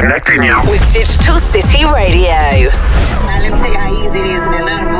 Connecting you with Digital City Radio. Now let me tell you how easy it is in Atlanta.